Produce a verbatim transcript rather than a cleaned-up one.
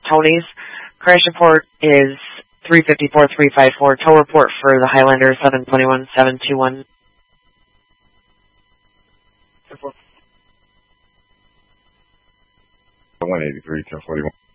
Tony's. Crash report is three fifty-four three fifty-four. Tow report for the Highlander seven twenty-one seven twenty-one. one eighty-three ten forty-one.